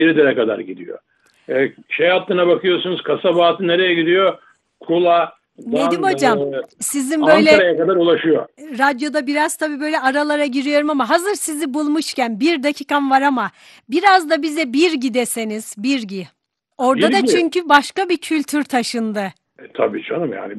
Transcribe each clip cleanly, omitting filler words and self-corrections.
İride'ye kadar gidiyor. Şey hattına bakıyorsunuz, kasaba hattı nereye gidiyor? Nedim Kula'dan Hocam, sizin böyle Ankara'ya kadar ulaşıyor. radyoda biraz tabii böyle aralara giriyorum ama hazır sizi bulmuşken 1 dakikam var ama biraz da bize Birgi deseniz, Birgi. Orada da Birgi, çünkü başka bir kültür taşındı. tabii canım, yani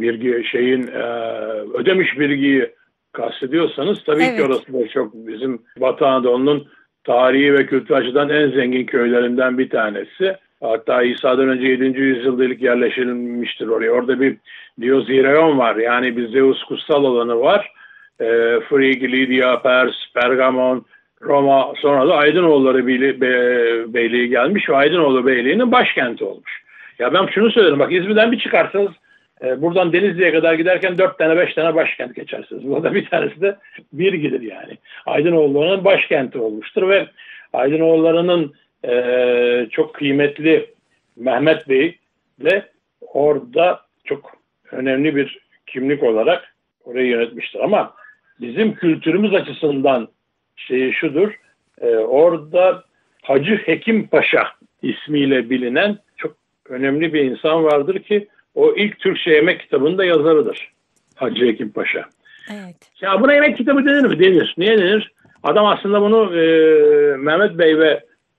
Ödemiş Birgi'yi kastediyorsanız tabii ki Evet, orası da çok bizim Batı Anadolu'nun tarihi ve kültür açıdan en zengin köylerinden bir tanesi. Hatta İsa'dan önce 7. yüzyılda ilk yerleştirilmiştir oraya. Orada bir Diozireon var. Yani bir Zeus kutsal alanı var. Frigi, Lydia, Pers, Pergamon, Roma, sonra da Aydınoğulları Beyliği gelmiş ve Aydınoğlu Beyliği'nin başkenti olmuş. Ya ben şunu söylerim, bak İzmir'den bir çıkarsanız buradan Denizli'ye kadar giderken 4 tane 5 tane başkent geçersiniz. Burada bir tanesi de Birgi'dir yani. Aydınoğulları'nın başkenti olmuştur ve Aydınoğulları'nın çok kıymetli Mehmet Bey de orada çok önemli bir kimlik olarak orayı yönetmiştir. Ama bizim kültürümüz açısından şudur, orada Hacı Hekim Paşa ismiyle bilinen çok önemli bir insan vardır ki o ilk Türkçe yemek kitabının da yazarıdır. Hacı Hekim Paşa. evet. Ya buna yemek kitabı denir mi? Denir. Niye denir? Adam aslında bunu Mehmet Bey ve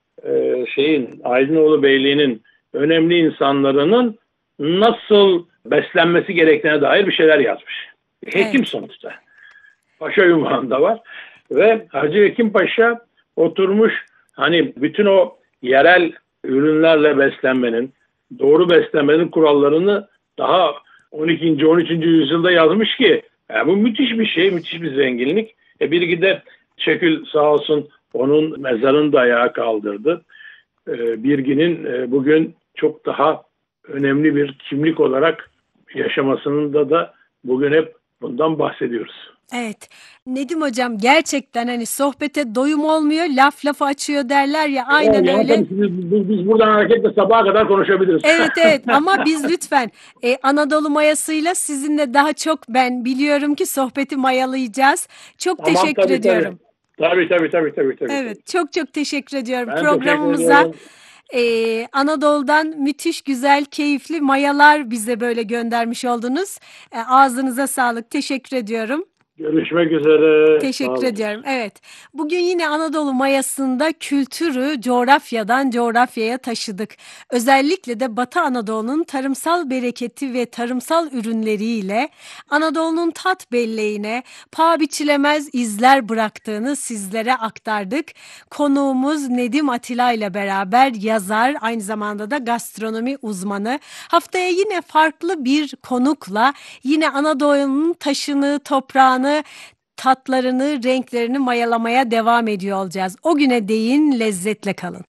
Aydınoğlu Beyliği'nin önemli insanlarının nasıl beslenmesi gerektiğine dair bir şeyler yazmış. Hekim Evet. sonuçta. Paşa ünvanı var. Ve Hacı Hekim Paşa oturmuş, hani bütün o yerel ürünlerle beslenmenin, doğru beslenmenin kurallarını daha 12. 13. yüzyılda yazmış ki yani bu müthiş bir şey, müthiş bir zenginlik. Bir de Çekül sağ olsun onun mezarını da ayağa kaldırdı. Birgi'nin bugün çok daha önemli bir kimlik olarak yaşamasının da bugün hep bundan bahsediyoruz. Evet. Nedim Hocam gerçekten hani sohbete doyum olmuyor, laf lafı açıyor derler ya, aynen Yani öyle. tabii biz buradan hareketle sabaha kadar konuşabiliriz. Evet evet ama biz lütfen Anadolu mayasıyla sizinle daha çok ben biliyorum ki sohbeti mayalayacağız. Çok Tamam, teşekkür tabii. ediyorum. Tabii. Evet, çok teşekkür ediyorum. Ben teşekkür Programımıza ediyorum. Anadolu'dan müthiş güzel, keyifli mayalar bize böyle göndermiş oldunuz. Ağzınıza sağlık. Teşekkür ediyorum. Görüşmek üzere. Sağ Teşekkür olun. ediyorum. Evet. Bugün yine Anadolu mayasında kültürü coğrafyadan coğrafyaya taşıdık. Özellikle de Batı Anadolu'nun tarımsal bereketi ve tarımsal ürünleriyle Anadolu'nun tat belleğine paha biçilemez izler bıraktığını sizlere aktardık. Konuğumuz Nedim Atilla ile beraber yazar, aynı zamanda da gastronomi uzmanı. Haftaya yine farklı bir konukla yine Anadolu'nun taşını, toprağını, tatlarını, renklerini mayalamaya devam ediyor olacağız. O güne değin lezzetle kalın.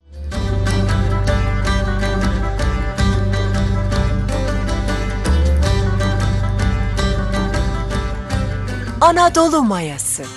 Anadolu mayası.